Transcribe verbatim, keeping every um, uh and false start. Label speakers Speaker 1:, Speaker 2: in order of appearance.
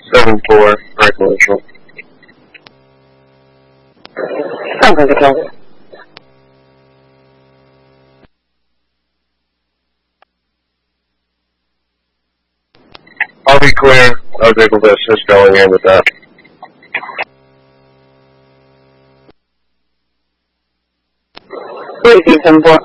Speaker 1: seven four, right commercial.
Speaker 2: I'm going to close it.
Speaker 1: I'll be clear. I was able to assist going in with that.
Speaker 2: Three seven four.